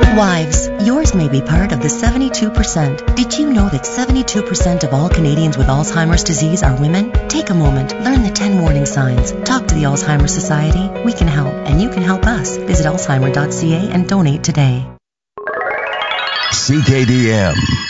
Wives, yours may be part of the 72%. Did you know that 72% of all Canadians with Alzheimer's disease are women? Take a moment, learn the 10 warning signs. Talk to the Alzheimer's Society. We can help, and you can help us. Visit alzheimer.ca and donate today. CKDM.